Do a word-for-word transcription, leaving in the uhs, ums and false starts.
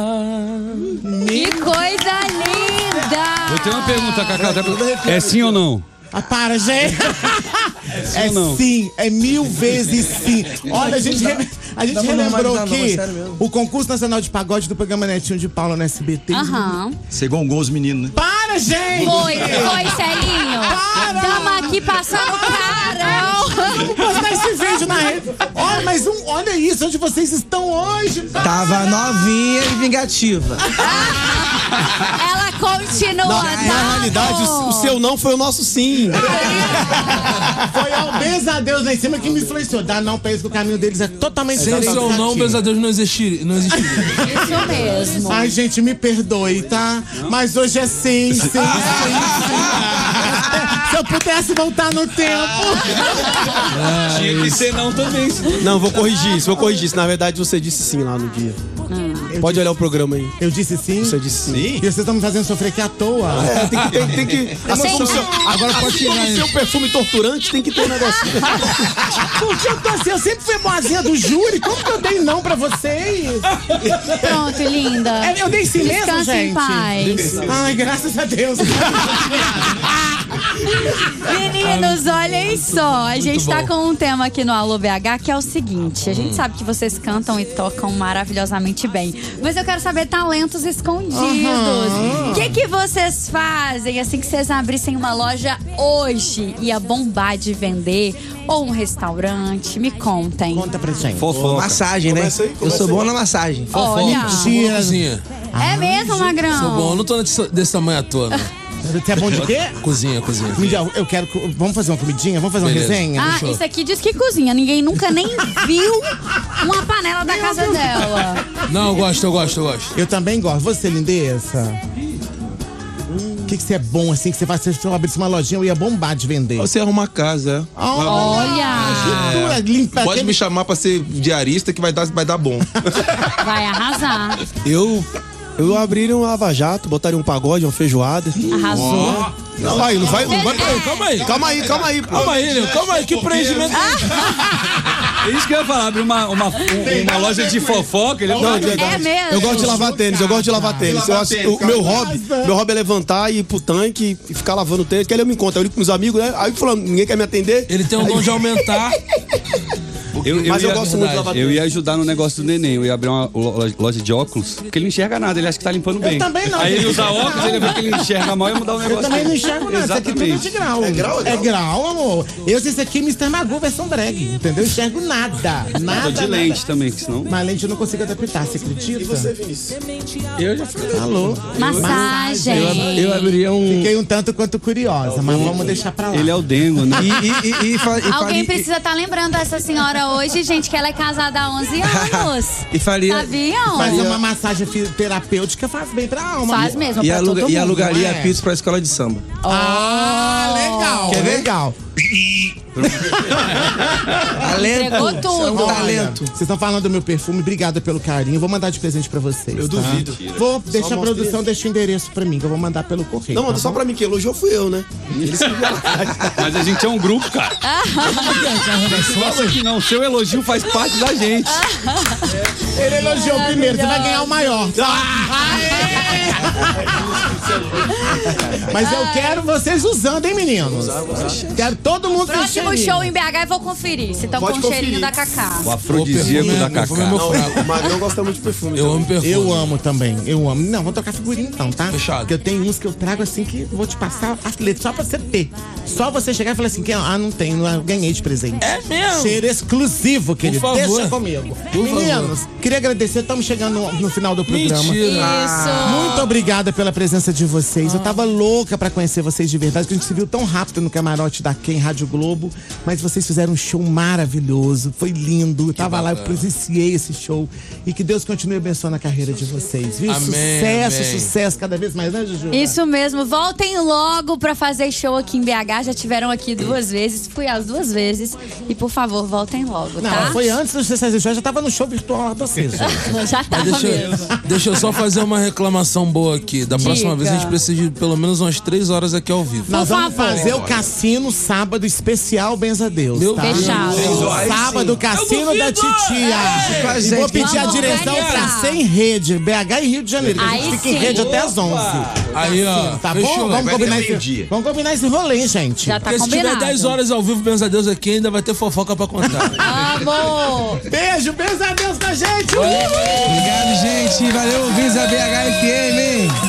Que coisa linda! Eu tenho uma pergunta, Cacá. É sim ou não? Ah, para, gente. É, é sim, é mil vezes sim. Olha, a gente, re... a gente relembrou que o concurso nacional de pagode do programa Netinho de Paula no S B T. Aham. Você gongou os meninos, né? Para, gente! Foi, foi, Celinho. Tamo aqui passando carão. Vou postar esse vídeo na rede. Olha, mas um, olha isso, onde vocês estão hoje. Para. Tava novinha e vingativa. Ela continua. Na, tá na realidade, o, o seu não foi o nosso sim. Foi ao Bezadeus lá em cima que me influenciou. Dar não pra eles, que o caminho deles é totalmente diferente. Se eu não, o Bezadeus não existiria. Não existiria. Isso mesmo. Ai, gente, me perdoe, tá? Mas hoje é sim, sim, sim, sim. Se eu pudesse voltar no tempo. Ah, tinha que ser não também. Não, vou corrigir isso, vou corrigir isso. Na verdade, você disse sim lá no dia. Hum. Pode olhar o programa aí. Eu disse sim? Você disse sim. sim. E vocês estão me fazendo sofrer aqui à toa. É, tem que... Tem, tem que assim como seu, agora pode assim como o seu perfume torturante, tem que ter um negocinho. Porque eu tô assim, eu sempre fui boazinha do júri. Como que eu dei não pra vocês? Pronto, linda. É, eu dei sim mesmo, Descansa gente? em paz. Ai, graças a Deus. Meninos, olhem só. A gente tá com um tema aqui no Alô B H que é o seguinte. A gente sabe que vocês cantam e tocam maravilhosamente bem. Mas eu quero saber talentos escondidos. O que que vocês fazem assim que vocês abrissem uma loja hoje? Ia bombar de vender? Ou um restaurante? Me contem. Conta pra gente. Fofoca. Massagem, né? Aí, eu sou bom na massagem. Olha. Mentira. Cozinha. É mesmo, Magrão? Sou bom, eu não tô desse, desse tamanho à toa, não. Você é bom de quê? Cozinha, cozinha. Eu quero. Vamos fazer uma comidinha? Vamos fazer Beleza. uma resenha? Ah, isso aqui diz que cozinha. Ninguém nunca nem viu uma panela da casa dela. Não, eu gosto, eu gosto, eu gosto. Eu também gosto. Você, lindeza? O que, que você é bom assim? Que você faz? Se eu abrisse uma lojinha, eu ia bombar de vender. Você arruma casa. Olha! É. Limpa, Pode aquele... me chamar pra ser diarista que vai dar, vai dar bom. Vai arrasar. Eu... Eu abriria um lava-jato, botaria um pagode, uma feijoada. Arrasou. Não vai, não vai, não vai. Calma aí, calma aí. Calma aí, calma aí. Calma aí, Nil, calma aí, que preenchimento. É isso que eu ia falar, abrir uma, uma, uma loja de fofoca. Ele não, de é mesmo. Eu gosto de lavar tênis, eu gosto de lavar tênis. Eu acho, o meu hobby, meu hobby é levantar e ir pro tanque e ficar lavando tênis, que aí eu me encontro. Eu ligo com meus amigos, né? Aí falando, ninguém quer me atender. Ele tem um dom de aumentar. Eu, eu Mas eu ia, gosto muito de lavar Eu ia ajudar no negócio do neném. Eu ia abrir uma loja de óculos, porque ele não enxerga nada, ele acha que tá limpando bem. Eu também não. Aí ele usa óculos, ele vê que ele enxerga mal e mudar o negócio. Eu também não enxergo nada. Exatamente. Isso aqui tudo é de grau. É grau, é grau? É grau, amor. Eu sei isso aqui é mister Magoo versão drag, entendeu? Eu enxergo nada. Nada. Tô de lente nada. também, que senão... Mas lente eu não consigo adaptar, você acredita? E você, Vinícius? Eu já falei. Alô? Massagem. Eu, eu abriria um... Fiquei um tanto quanto curiosa, mas vamos deixar pra lá. Ele é o dengo, né? E, e, e, e, fa, e Alguém faria, precisa estar tá lembrando essa senhora hoje, gente, que ela é casada há onze anos. E faria... Sabiam? Fazer uma massagem terapêutica faz bem pra alma. Faz amor. mesmo, E, pra aluga, todo e mundo. alugaria é? pizzas pra escola de samba. Ah, legal. Quer ver? Legal. Entregou tudo. Olha, Talento. vocês estão falando do meu perfume, obrigada pelo carinho. Vou mandar de presente pra vocês. Eu tá? duvido. Vou deixar a mostra produção, ele. deixa o endereço pra mim, que eu vou mandar pelo correio. Não, manda tá só bom? pra mim, que elogiou fui eu, né? Eles que Mas a gente é um grupo, cara. Não que não, seu elogio faz parte da gente. Ele elogiou primeiro, você vai ganhar o maior. Mas eu quero vocês usando, hein, meninos? Quero todo mundo com Próximo cheirinho. show em B H eu vou conferir se estão com Pode o cheirinho conferir. da Cacá. O afrodisíaco Meu da perfume é Cacá. meu fraco. O Magrão gosta muito de perfume. Eu então. amo perfume. Eu amo também, eu amo. Não, vamos trocar figurinha então, tá? Fechado. Porque eu tenho uns que eu trago assim que vou te passar as letras só pra você ter. Só você chegar e falar assim, que, ah, não tem, não, eu ganhei de presente. É mesmo? Cheiro exclusivo, querido. favor. Deixa comigo. Por Meninos, queria agradecer, estamos chegando no, no final do programa. Mentira. Isso. Muito obrigada pela presença de vocês. Eu tava louca pra conhecer vocês de verdade, que a gente se viu tão rápido no camarote da Ken Rádio Globo. Mas vocês fizeram um show maravilhoso, foi lindo. Eu tava lá, eu presenciei esse show. E que Deus continue abençoando a carreira de vocês, viu? Amém, sucesso, amém. sucesso cada vez mais, né, Juju? Isso mesmo, voltem logo pra fazer show aqui em B H. Já tiveram aqui duas vezes, fui as duas vezes. E por favor, voltem logo, Não, tá? foi antes do Sucesso de Show, já tava no show virtual lá pra vocês. gente. Já tava Deixa, mesmo. deixa eu só fazer uma reclamação boa aqui. Da próxima Diga. vez a gente precisa de pelo menos umas três horas aqui ao vivo. Nós Por vamos favor. fazer o cassino sábado especial Benza Deus, Meu tá? Deus. Fechado. Sábado, cassino da titia. E vou pedir a Vamos direção organizar. pra ser em rede, B H e Rio de Janeiro. Que a Aí gente fica em sim. rede até às onze. Aí, ó. Tá fechou. bom? Vamos Vai combinar, até esse, meio-dia. vamos combinar esse rolê, hein, gente? Já tá Porque se tiver combinado. dez horas ao vivo, benza Deus aqui, ainda vai ter fofoca pra contar. Amor. Beijo, Benza Deus pra gente! Obrigado, gente. Valeu, Visa B H F M, hein?